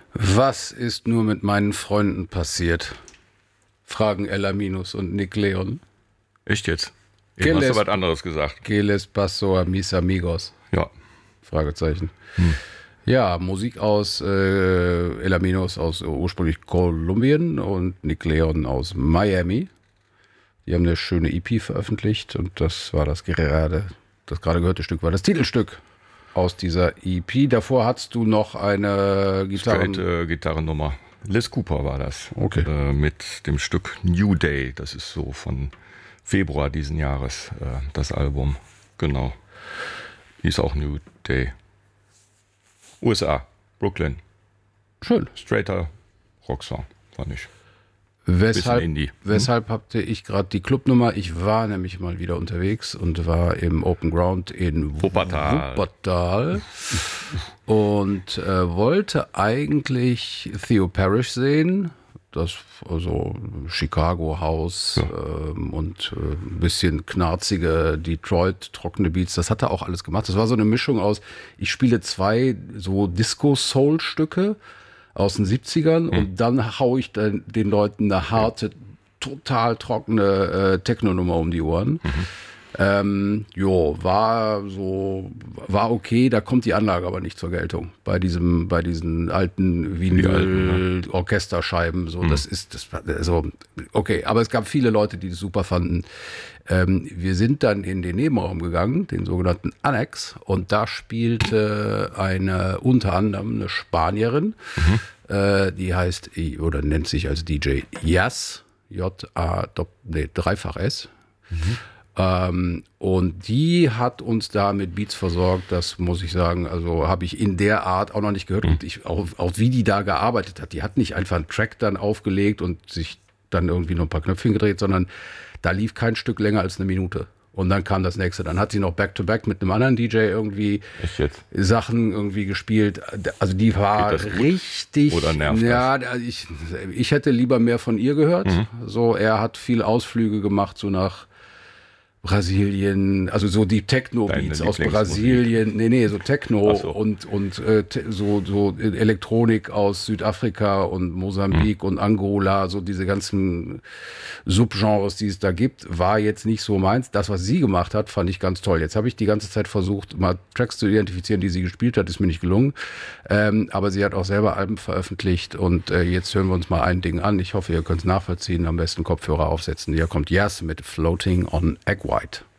Was ist nur mit meinen Freunden passiert? Fragen Ella Minus und Nick Leon. Echt jetzt? Eben hast du was anderes gesagt. ¿Qué les pasó a mis amigos? Ja. Fragezeichen. Ja, Musik aus Ella Minus aus ursprünglich Kolumbien und Nick Leon aus Miami. Die haben eine schöne EP veröffentlicht und das war das gerade gehörte Stück, war das Titelstück aus dieser EP. Davor hattest du noch eine Gitarrennummer. Liz Cooper war das. Okay. Mit dem Stück New Day. Das ist so von Februar diesen Jahres, das Album. Genau. Hieß auch New Day. USA, Brooklyn. Schön. Straighter Rocksong, fand ich. Weshalb hatte ich gerade die Clubnummer? Ich war nämlich mal wieder unterwegs und war im Open Ground in Wuppertal und wollte eigentlich Theo Parrish sehen. Das also Chicago House und ein bisschen knarzige Detroit trockene Beats. Das hat er auch alles gemacht. Das war so eine Mischung aus, ich spiele 2 so Disco-Soul-Stücke aus den 70ern und dann haue ich den Leuten eine harte, total trockene Techno-Nummer um die Ohren. War okay, da kommt die Anlage aber nicht zur Geltung. Bei diesen alten Vinyl-Orchesterscheiben. So, okay, aber es gab viele Leute, die das super fanden. Wir sind dann in den Nebenraum gegangen, den sogenannten Annex, und da spielte unter anderem eine Spanierin, die heißt, oder nennt sich als DJ Yas, Dreifach-S. Und die hat uns da mit Beats versorgt, das muss ich sagen, also habe ich in der Art auch noch nicht gehört. Und auch wie die da gearbeitet hat, die hat nicht einfach einen Track dann aufgelegt und sich dann irgendwie noch ein paar Knöpfchen gedreht, sondern da lief kein Stück länger als eine Minute. Und dann kam das nächste. Dann hat sie noch Back-to-Back mit einem anderen DJ irgendwie Sachen irgendwie gespielt. Also die war richtig... Oder nervt das? Ich hätte lieber mehr von ihr gehört. So, er hat viel Ausflüge gemacht, so nach Brasilien, also so die Techno-Beats aus Brasilien, so Techno und so Elektronik aus Südafrika und Mosambik und Angola, so diese ganzen Subgenres, die es da gibt, war jetzt nicht so meins. Das, was sie gemacht hat, fand ich ganz toll. Jetzt habe ich die ganze Zeit versucht, mal Tracks zu identifizieren, die sie gespielt hat, ist mir nicht gelungen, aber sie hat auch selber Alben veröffentlicht und jetzt hören wir uns mal ein Ding an. Ich hoffe, ihr könnt es nachvollziehen, am besten Kopfhörer aufsetzen. Hier kommt Yas mit Floating on Egg White.